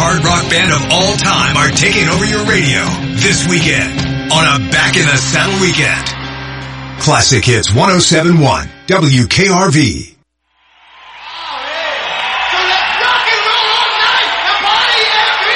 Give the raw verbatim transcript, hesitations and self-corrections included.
hard rock band of all time are taking over your radio this weekend on a Back in the Saddle weekend. Classic Hits one oh seven point one W K R V.